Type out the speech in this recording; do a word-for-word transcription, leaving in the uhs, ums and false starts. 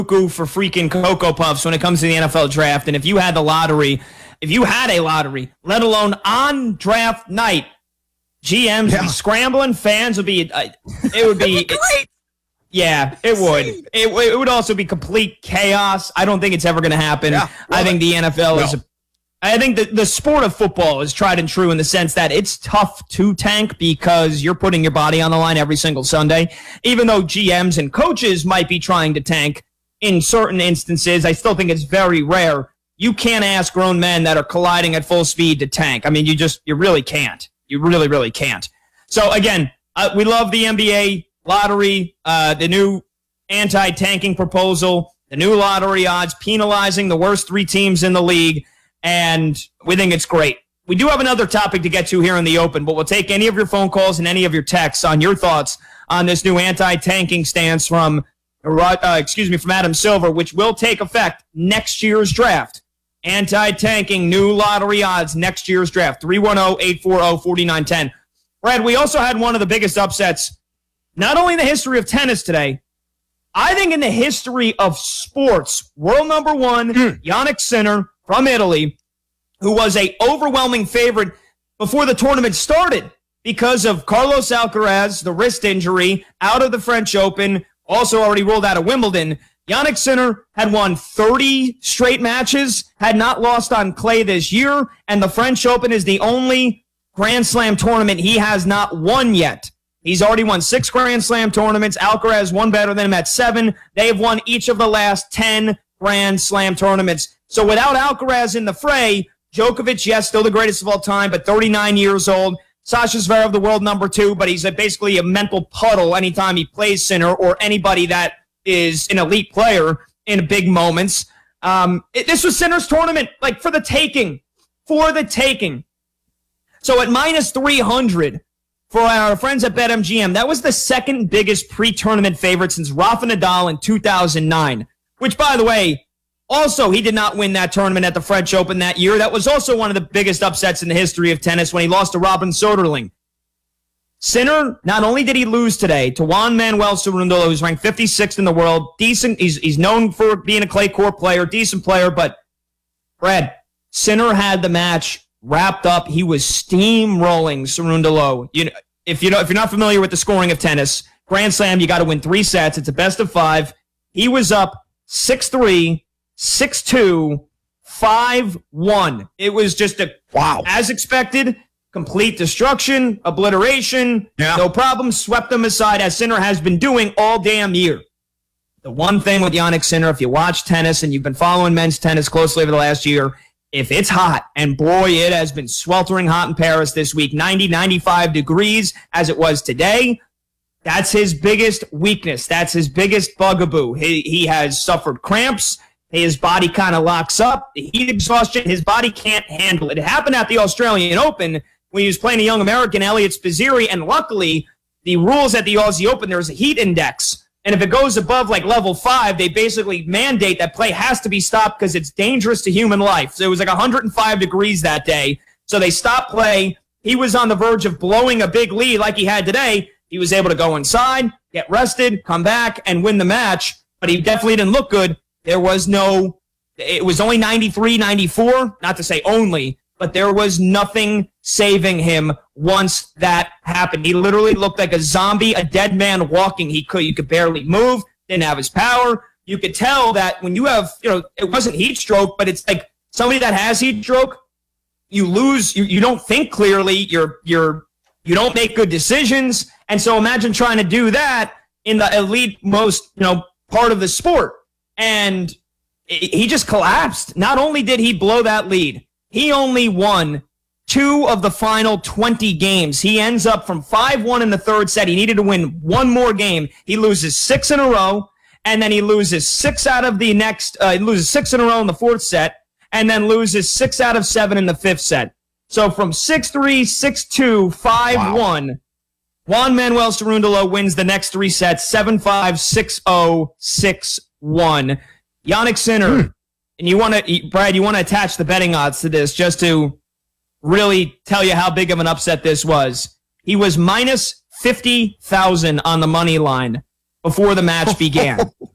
cuckoo for freaking Cocoa Puffs when it comes to the N F L draft. And if you had the lottery, if you had a lottery, let alone on draft night, G Ms yeah. would be scrambling, fans would be, uh, it would be, great. It, yeah, it would. It, it would also be complete chaos. I don't think it's ever going to happen. Yeah, well, I think the N F L no. is, a, I think the, the sport of football is tried and true in the sense that it's tough to tank because you're putting your body on the line every single Sunday. Even though G Ms and coaches might be trying to tank in certain instances, I still think it's very rare. You can't ask grown men that are colliding at full speed to tank. I mean, you just, you really can't. You really, really can't. So, again, uh, we love the N B A lottery, uh, the new anti-tanking proposal, the new lottery odds penalizing the worst three teams in the league, and we think it's great. We do have another topic to get to here in the open, but we'll take any of your phone calls and any of your texts on your thoughts on this new anti-tanking stance from, uh, excuse me, from Adam Silver, which will take effect next year's draft. Anti-tanking new lottery odds next year's draft. three one zero, eight four zero, four nine one zero. Brad, we also had one of the biggest upsets, not only in the history of tennis today, I think in the history of sports. World number one, mm. Jannik Sinner from Italy, who was a overwhelming favorite before the tournament started because of Carlos Alcaraz, the wrist injury, out of the French Open, also already ruled out of Wimbledon. Jannik Sinner had won thirty straight matches, had not lost on clay this year, and the French Open is the only Grand Slam tournament he has not won yet. He's already won six Grand Slam tournaments. Alcaraz won better than him at seven. They have won each of the last ten Grand Slam tournaments. So without Alcaraz in the fray, Djokovic, yes, still the greatest of all time, but thirty-nine years old. Sasha Zverev, the world number two, but he's a, basically a mental puddle anytime he plays Sinner or anybody that is an elite player in big moments. Um, it, this was Sinner's tournament, like for the taking, for the taking. So at minus three hundred for our friends at BetMGM, that was the second biggest pre-tournament favorite since Rafa Nadal in two thousand nine, which, by the way, also he did not win that tournament at the French Open that year. That was also one of the biggest upsets in the history of tennis when he lost to Robin Soderling. Sinner, not only did he lose today to Juan Manuel Cerundolo, who's ranked fifty-sixth in the world, decent, he's, he's known for being a clay court player, decent player, but Brad, Sinner had the match wrapped up. He was steamrolling Cerundolo. You know, if you know, if you're not familiar with the scoring of tennis, Grand Slam, you got to win three sets. It's a best of five. He was up six three, six two, five one. It was just a wow, as expected. Complete destruction, obliteration, yeah. no problem, swept them aside, as Sinner has been doing all damn year. The one thing with Jannik Sinner, if you watch tennis and you've been following men's tennis closely over the last year, if it's hot, and boy, it has been sweltering hot in Paris this week, ninety, ninety-five degrees as it was today, that's his biggest weakness. That's his biggest bugaboo. He, he has suffered cramps. His body kind of locks up. The heat exhaustion, his body can't handle it. It happened at the Australian Open when he was playing a young American, Elliot Spizzirri, and luckily, the rules at the Aussie Open, there's a heat index, and if it goes above like level five, they basically mandate that play has to be stopped because it's dangerous to human life. So it was like one hundred five degrees that day, so they stopped play. He was on the verge of blowing a big lead like he had today. He was able to go inside, get rested, come back, and win the match, but he definitely didn't look good. There was no, it was only ninety-three, ninety-four, not to say only, but there was nothing saving him once that happened. He literally looked like a zombie, a dead man walking. He could, you could barely move, didn't have his power. You could tell that when you have, you know, it wasn't heat stroke, but it's like somebody that has heat stroke, you lose, you, you don't think clearly, you're, you're, you don't make good decisions. And so imagine trying to do that in the elite most, you know, part of the sport. And he just collapsed. Not only did he blow that lead, he only won two of the final twenty games. He ends up from five one in the third set. He needed to win one more game. He loses six in a row, and then he loses six out of the next, uh, he loses six in a row in the fourth set, and then loses six out of seven in the fifth set. So from six three, six two, five one, wow. Juan Manuel Cerundolo wins the next three sets, seven five, six oh, six one. Jannik Sinner, hmm. and you want to, Brad, you want to attach the betting odds to this just to really tell you how big of an upset this was. He was minus fifty thousand on the money line before the match began.